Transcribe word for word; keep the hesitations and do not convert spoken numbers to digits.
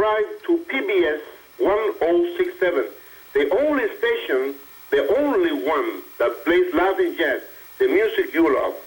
subscribe to P B S one oh six seven, the only station, the only one that plays Latin jazz, the music you love.